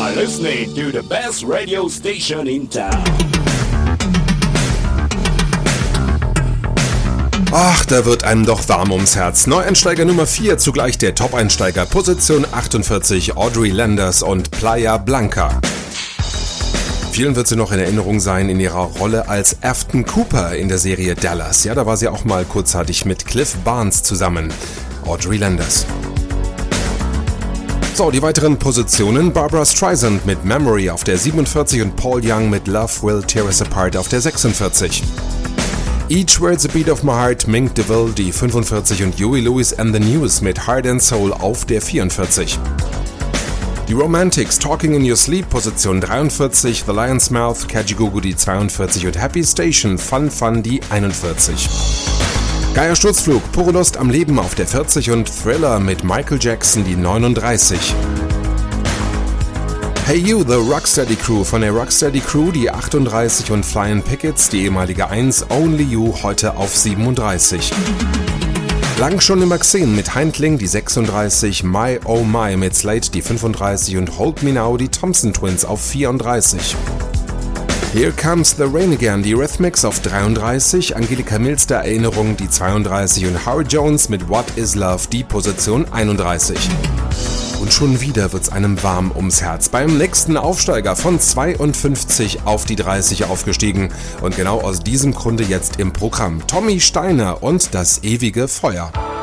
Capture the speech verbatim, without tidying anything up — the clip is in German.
are listening to the best radio station in town. Ach, da wird einem doch warm ums Herz. Neueinsteiger Nummer vier, zugleich der Top-Einsteiger, Position achtundvierzig, Audrey Landers und Playa Blanca. Vielen wird sie noch in Erinnerung sein in ihrer Rolle als Afton Cooper in der Serie Dallas. Ja, da war sie auch mal kurzzeitig mit Cliff Barnes zusammen. Audrey Landers. So, die weiteren Positionen: Barbra Streisand mit Memory auf der siebenundvierzig und Paul Young mit Love Will Tear Us Apart auf der sechsundvierzig. Each Word's a Beat of My Heart, Mink DeVille, die fünfundvierzig und Huey Lewis and the News mit Heart and Soul auf der vierundvierzig. Die Romantics, Talking in Your Sleep, Position dreiundvierzig, The Lion's Mouth, Kajagoogoo die zweiundvierzig und Happy Station, Fun Fun die einundvierzig. Geier Sturzflug, Pure Lust am Leben auf der vierzig und Thriller mit Michael Jackson die neununddreißig. Hey You, The Rocksteady Crew von der Rocksteady Crew die achtunddreißig und Flying Pickets, die ehemalige eins, Only You heute auf siebenunddreißig. Lang schon im Maxen mit Heindling die sechsunddreißig, My Oh My mit Slate die fünfunddreißig und Hold Me Now die Thompson Twins auf vierunddreißig. Here Comes the Rain Again, die Rhythmics auf dreiunddreißig, Angelika Milster Erinnerung die zweiunddreißig und Howard Jones mit What Is Love die Position einunddreißig. Und schon wieder wird's einem warm ums Herz. Beim nächsten Aufsteiger von zweiundfünfzig auf die dreißig aufgestiegen. Und genau aus diesem Grunde jetzt im Programm Tommy Steiner und das ewige Feuer.